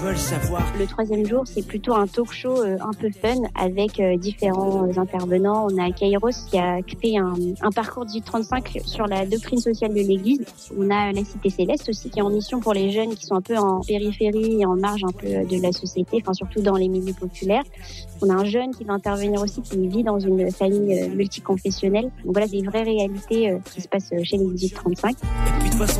Le troisième jour, c'est plutôt un talk show un peu fun avec différents intervenants. On a Kairos qui a fait un parcours 1835 sur la doctrine sociale de l'Église. On a la Cité Céleste aussi qui est en mission pour les jeunes qui sont un peu en périphérie et en marge un peu de la société, enfin surtout dans les milieux populaires. On a un jeune qui va intervenir aussi qui vit dans une famille multiconfessionnelle. Donc voilà, des vraies réalités qui se passent chez les 1835.